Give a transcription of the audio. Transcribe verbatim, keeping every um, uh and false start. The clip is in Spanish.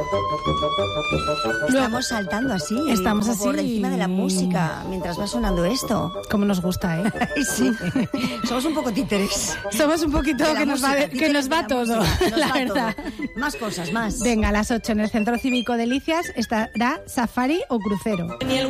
Estamos saltando así. Estamos así. Por encima de la música, mientras va sonando esto. Como nos gusta, ¿eh? Sí. Somos un poco títeres. Somos un poquito que nos, música, va, que nos va todo, nos la va verdad. Todo. Más cosas, más. Venga, a las ocho en el Centro Cívico Delicias estará Safari o Crucero.